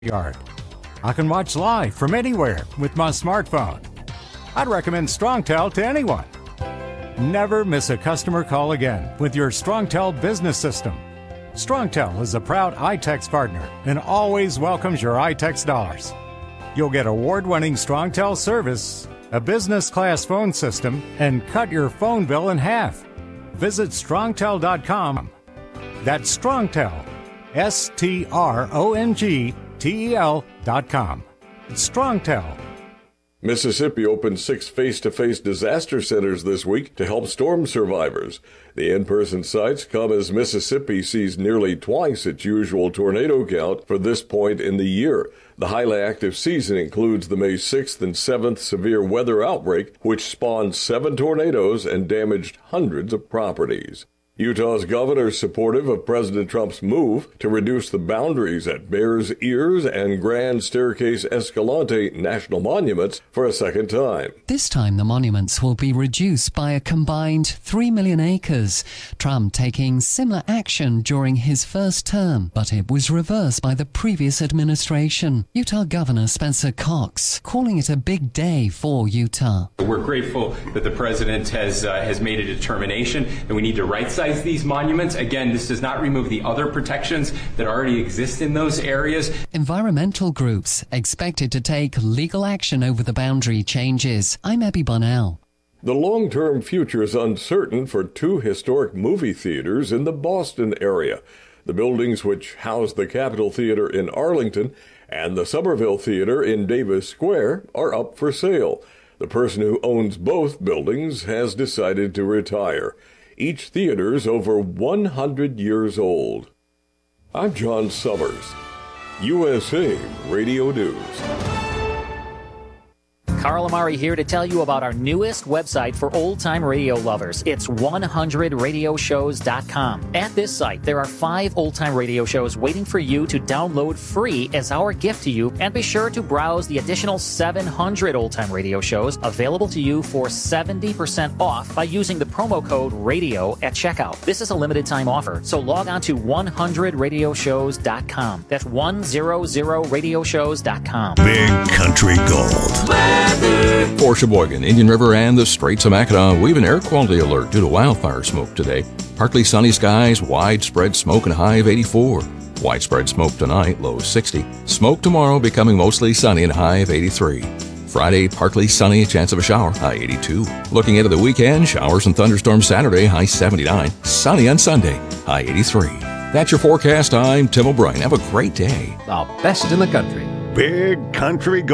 yard. I can watch live from anywhere with my smartphone. I'd recommend StrongTel to anyone. Never miss a customer call again with your StrongTel business system. StrongTel is a proud iTex partner and always welcomes your iTex dollars. You'll get award-winning StrongTel service, a business-class phone system, and cut your phone bill in half. Visit strongtel.com. That's StrongTel, StrongTel.com. It's StrongTel. Mississippi opened 6 face-to-face disaster centers this week to help storm survivors. The in-person sites come as Mississippi sees nearly twice its usual tornado count for this point in the year. The highly active season includes the May 6th and 7th severe weather outbreak, which spawned 7 tornadoes and damaged hundreds of properties. Utah's governor is supportive of President Trump's move to reduce the boundaries at Bears Ears and Grand Staircase Escalante national monuments for a second time. This time the monuments will be reduced by a combined 3 million acres. Trump taking similar action during his first term, but it was reversed by the previous administration. Utah Governor Spencer Cox calling it a big day for Utah. We're grateful that the president has made a determination that we need to right-size these monuments. Again, this does not remove the other protections that already exist in those areas. Environmental groups expected to take legal action over the boundary changes. I'm Abby Bunnell. The long-term future is uncertain for 2 historic movie theaters in the Boston area. The buildings which house the Capitol Theater in Arlington and the Somerville Theater in Davis Square are up for sale. The person who owns both buildings has decided to retire. Each theater's over 100 years old. I'm John Summers, USA Radio News. Carl Amari here to tell you about our newest website for old-time radio lovers. It's 100radioshows.com. At this site, there are 5 old-time radio shows waiting for you to download free as our gift to you, and be sure to browse the additional 700 old-time radio shows available to you for 70% off by using the promo code RADIO at checkout. This is a limited-time offer, so log on to 100radioshows.com. That's 100radioshows.com. Big Country Gold. For Sheboygan, Indian River, and the Straits of Mackinac, we have an air quality alert due to wildfire smoke today. Partly sunny skies, widespread smoke, and high of 84. Widespread smoke tonight, low 60. Smoke tomorrow, becoming mostly sunny and high of 83. Friday, partly sunny, chance of a shower, high 82. Looking into the weekend, showers and thunderstorms Saturday, high 79. Sunny on Sunday, high 83. That's your forecast. I'm Tim O'Brien. Have a great day. The best in the country. Big Country Gold.